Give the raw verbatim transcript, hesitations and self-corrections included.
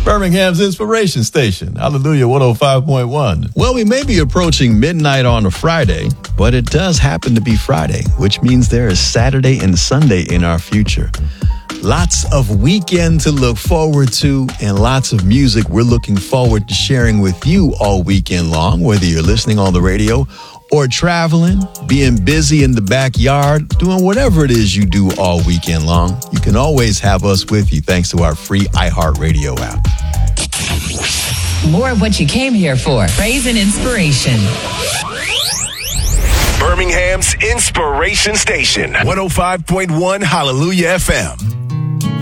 Birmingham's Inspiration Station. Hallelujah, one oh five point one. Well, we may be approaching midnight on a Friday, but it does happen to be Friday, which means there is Saturday and Sunday in our future. Lots of weekend to look forward to and lots of music we're looking forward to sharing with you all weekend long, whether you're listening on the radio or traveling, being busy in the backyard, doing whatever it is you do all weekend long. You can always have us with you thanks to our free iHeartRadio app. More of what you came here for. Praise and inspiration. Birmingham's Inspiration Station. one oh five point one Hallelujah F M.